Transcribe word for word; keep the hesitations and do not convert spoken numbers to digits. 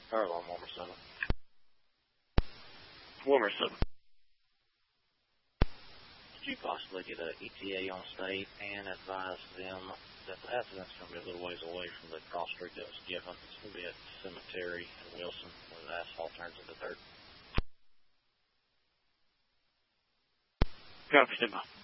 Fire alarm, Warmer seven. Warmer seven. Could you possibly get an E T A on state and advise them that the accident's going to be a little ways away from the cross street that was given? It's going to be at the cemetery in Wilson where the asphalt turns into dirt. Copy, stand by.